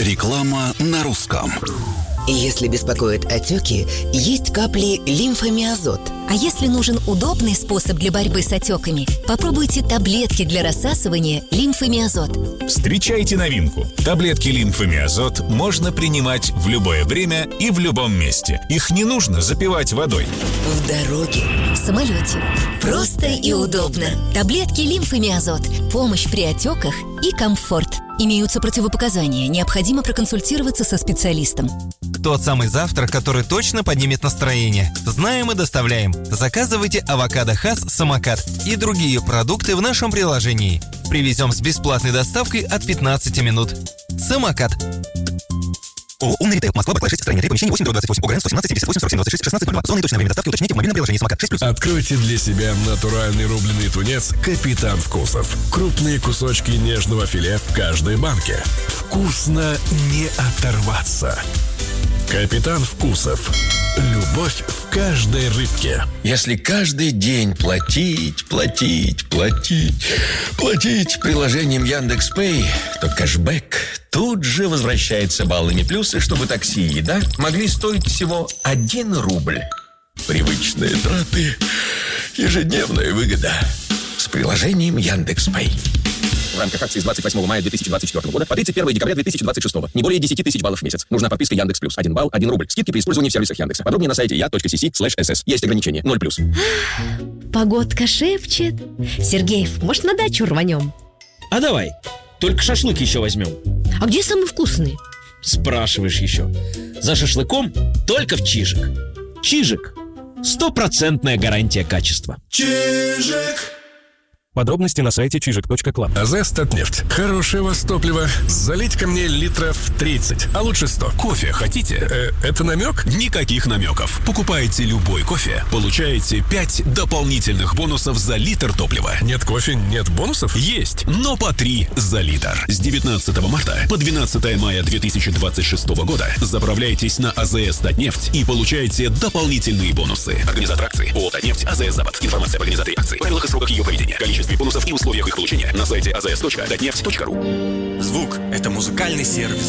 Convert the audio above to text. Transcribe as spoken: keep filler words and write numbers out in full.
Реклама на русском. Если беспокоят отеки, есть капли лимфомиазот. А если нужен удобный способ для борьбы с отеками, попробуйте таблетки для рассасывания лимфомиазот. Встречайте новинку. Таблетки лимфомиазот можно принимать в любое время и в любом месте. Их не нужно запивать водой. В дороге, в самолете. Просто и удобно. Таблетки лимфомиазот. Помощь при отеках и комфорт. Имеются противопоказания. Необходимо проконсультироваться со специалистом. Тот самый завтрак, который точно поднимет настроение. Знаем и доставляем. Заказывайте авокадо Хас Самокат и другие продукты в нашем приложении. Привезем с бесплатной доставкой от пятнадцати минут. Самокат. ООО «Умный ритейл». Москва, Барклай, шесть, строение три, помещение восемь, двадцать восемь, ОГРН сто семнадцать, семьдесят восемь, сорок семь, двадцать шесть, шестнадцать, ноль два. Зона и точное время доставки уточните в мобильном приложении «Самокат» шесть плюс. Откройте для себя натуральный рубленый тунец «Капитан Вкусов». Крупные кусочки нежного филе в каждой банке. Вкусно не оторваться. «Капитан Вкусов». Любовь в каждой рыбке. Если каждый день платить, платить, платить, платить приложением Яндекс.Пэй, то кэшбэк тут же возвращается баллами плюсы, чтобы такси и еда могли стоить всего один рубль. Привычные траты, ежедневная выгода с приложением Яндекс.Пэй. В рамках акции с двадцать восьмого мая две тысячи двадцать четвёртого года по тридцать первого декабря две тысячи двадцать шестого. Не более десять тысяч баллов в месяц. Нужна подписка Яндекс Плюс. один балл, один рубль. Скидки при использовании в сервисах Яндекса. Подробнее на сайте я.си слэш эс. Есть ограничения. ноль плюс. Погодка шепчет. Сергеев, может, на дачу рванем? А давай. Только шашлык еще возьмем. А где самый вкусный? Спрашиваешь еще. За шашлыком только в Чижик. Чижик. Стопроцентная гарантия качества. Чижик. Подробности на сайте чижик точка клаб. АЗ «Статнефть». Хорошее у вас топливо. Залить ко мне литров тридцать, а лучше сто. Кофе хотите? Э, это намек? Никаких намеков. Покупаете любой кофе, получаете пять дополнительных бонусов за литр топлива. Нет кофе, нет бонусов? Есть, но по три за литр. С девятнадцатого марта по двенадцатое мая две тысячи двадцать шестого года заправляйтесь на АЗС «Статнефть» и получаете дополнительные бонусы. Организатор акции ООО «Татнефть», АЗС «Запад». Информация об организаторе акции, правилах и сроках ее проведения, количестве бонусов и условиях их получения на сайте а зэ эс точка татнефть точка ру. Звук – это музыкальный сервис.